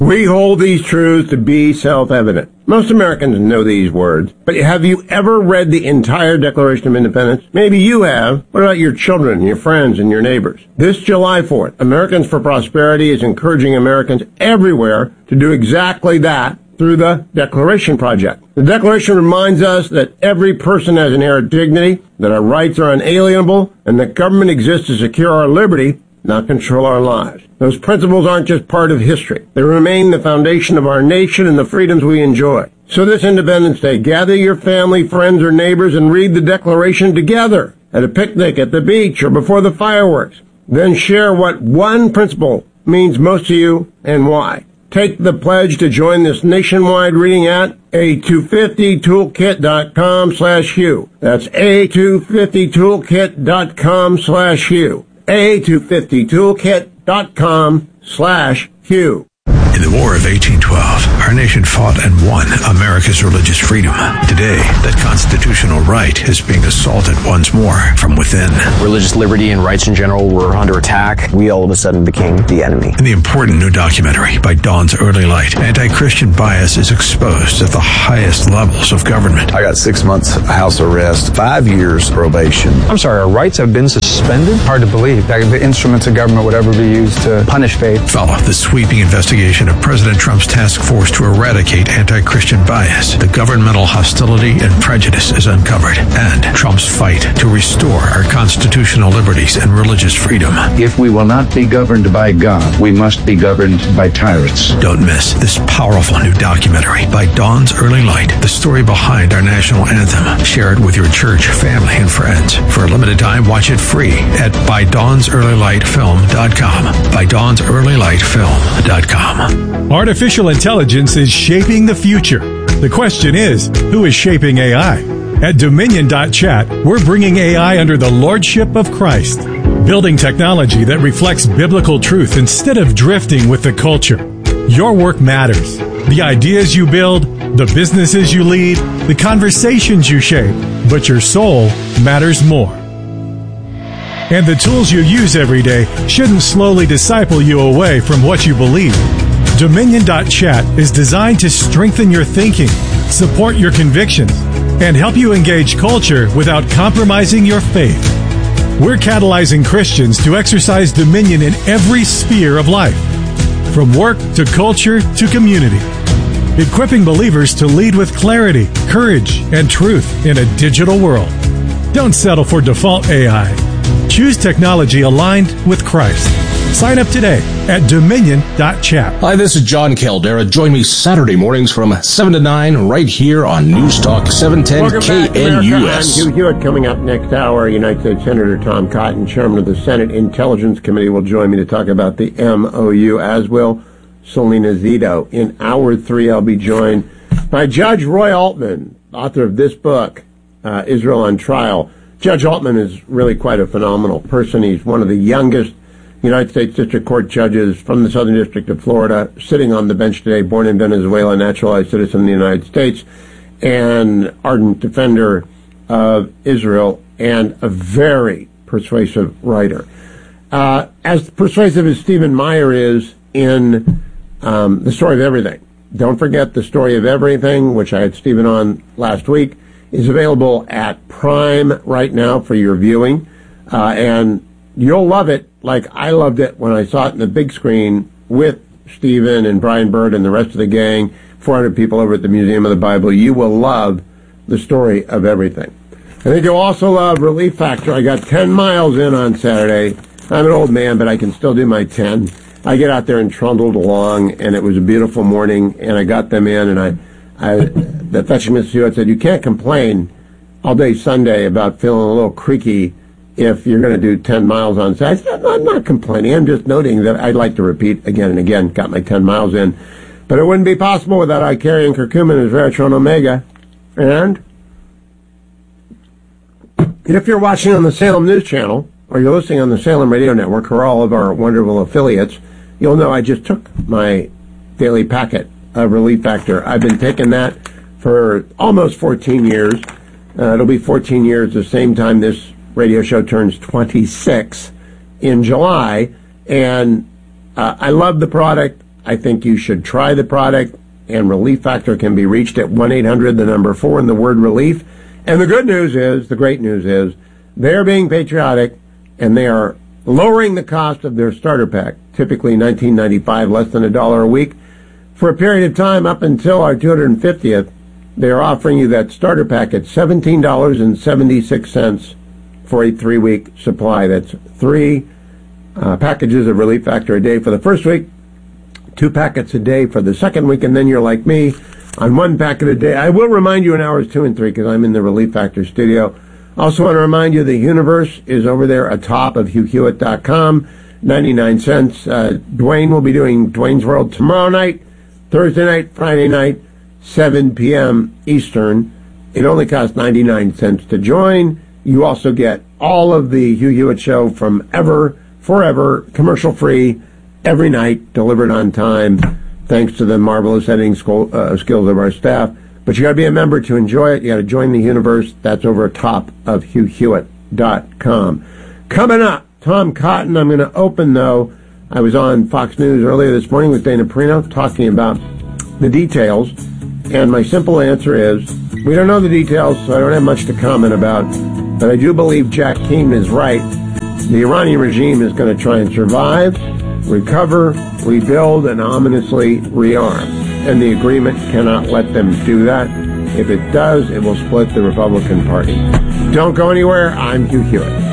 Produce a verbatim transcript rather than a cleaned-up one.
We hold these truths to be self-evident. Most Americans know these words, but have you ever read the entire Declaration of Independence? Maybe you have. What about your children, your friends, and your neighbors? This July fourth, Americans for Prosperity is encouraging Americans everywhere to do exactly that through the Declaration Project. The Declaration reminds us that every person has inherent dignity, that our rights are unalienable, and that government exists to secure our liberty, not control our lives. Those principles aren't just part of history. They remain the foundation of our nation and the freedoms we enjoy. So this Independence Day, gather your family, friends, or neighbors and read the Declaration together at a picnic, at the beach, or before the fireworks. Then share what one principle means most to you and why. Take the pledge to join this nationwide reading at A two fifty toolkit dot com slash Hugh. That's A two fifty toolkit dot com slash Hugh. A two fifty toolkit dot com slash Hugh. In the War of eighteen twelve, our nation fought and won America's religious freedom. Today, that constitutional right is being assaulted once more from within. Religious liberty and rights in general were under attack. We all of a sudden became the enemy. In the important new documentary, By Dawn's Early Light, anti-Christian bias is exposed at the highest levels of government. I got six months house arrest, five years probation. I'm sorry, our rights have been suspended? Hard to believe that the instruments of government would ever be used to punish faith. Follow the sweeping investigation of President Trump's task force to eradicate anti-Christian bias. The governmental hostility and prejudice is uncovered, and Trump's fight to restore our constitutional liberties and religious freedom. If we will not be governed by God, we must be governed by tyrants. Don't miss this powerful new documentary, By Dawn's Early Light, the story behind our national anthem. Share it with your church, family, and friends. For a limited time, watch it free at by dawns early light film dot com. by dawns early light film dot com. Artificial intelligence is shaping the future. The question is, who is shaping A I? At Dominion dot chat, we're bringing A I under the lordship of Christ, building technology that reflects biblical truth instead of drifting with the culture. Your work matters. The ideas you build, the businesses you lead, the conversations you shape, but your soul matters more. And the tools you use every day shouldn't slowly disciple you away from what you believe. Dominion dot chat is designed to strengthen your thinking, support your convictions, and help you engage culture without compromising your faith. We're catalyzing Christians to exercise dominion in every sphere of life, from work to culture to community, equipping believers to lead with clarity, courage, and truth in a digital world. Don't settle for default A I. Choose technology aligned with Christ. Sign up today at Dominion dot chat. Hi, this is John Caldera. Join me Saturday mornings from seven to nine right here on News Talk seven ten K N U S. I'm Hugh Hewitt. Coming up next hour, United States Senator Tom Cotton, chairman of the Senate Intelligence Committee, will join me to talk about the M O U, as will Selena Zito. In hour three, I'll be joined by Judge Roy Altman, author of this book, uh, Israel on Trial. Judge Altman is really quite a phenomenal person. He's one of the youngest United States District Court judges from the Southern District of Florida, sitting on the bench today, born in Venezuela, naturalized citizen of the United States, and ardent defender of Israel, and a very persuasive writer. Uh, as persuasive as Stephen Meyer is in um, The Story of Everything. Don't forget The Story of Everything, which I had Stephen on last week, is available at Prime right now for your viewing, uh, and you'll love it like I loved it when I saw it in the big screen with Stephen and Brian Bird and the rest of the gang, four hundred people over at the Museum of the Bible. You will love The Story of Everything. I think you'll also love Relief Factor. I got ten miles in on Saturday. I'm an old man, but I can still do my ten. I get out there and trundled along, and it was a beautiful morning, and I got them in, and I, I the fetching Mister Stewart said, you can't complain all day Sunday about feeling a little creaky if you're going to do ten miles on Saturday. I said, I'm not complaining. I'm just noting that I'd like to repeat again and again. Got my ten miles in. But it wouldn't be possible without Icarian Curcumin and Veratron Omega. And if you're watching on the Salem News Channel, or you're listening on the Salem Radio Network, or all of our wonderful affiliates, you'll know I just took my daily packet of Relief Factor. I've been taking that for almost fourteen years. Uh, it'll be fourteen years the same time this radio show turns twenty-six in July. And uh, I love the product. I think you should try the product, and Relief Factor can be reached at one eight hundred, the number four, and the word relief. And the good news is, the great news is, they're being patriotic, and they are lowering the cost of their starter pack, typically nineteen ninety-five dollars, less than a dollar a week. For a period of time up until our two hundred fiftieth, they are offering you that starter pack at seventeen dollars and seventy-six cents for a three-week supply. That's three uh, packages of Relief Factor a day for the first week, two packets a day for the second week, and then you're like me on one packet a day. I will remind you in hours two and three because I'm in the Relief Factor studio. Also want to remind you the universe is over there atop of Hugh Hewitt dot com, ninety-nine cents. Uh, Dwayne will be doing Dwayne's World tomorrow night, Thursday night, Friday night, seven p.m. Eastern. It only costs ninety-nine cents to join. You also get all of the Hugh Hewitt Show from ever, forever, commercial-free, every night, delivered on time, thanks to the marvelous editing school, uh, skills of our staff. But you got to be a member to enjoy it. You got to join the universe. That's over top of Hugh Hewitt dot com. Coming up, Tom Cotton. I'm going to open, though. I was on Fox News earlier this morning with Dana Perino talking about the details. And my simple answer is, we don't know the details, so I don't have much to comment about. But I do believe Jack Keane is right. The Iranian regime is going to try and survive, recover, rebuild, and ominously rearm. And the agreement cannot let them do that. If it does, it will split the Republican Party. Don't go anywhere. I'm Hugh Hewitt.